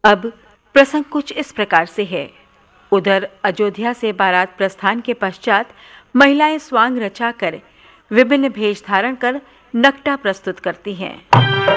अब प्रसंग कुछ इस प्रकार से है। उधर अयोध्या से बारात प्रस्थान के पश्चात महिलाएं स्वांग रचाकर विभिन्न भेष धारण कर नकटा प्रस्तुत करती हैं।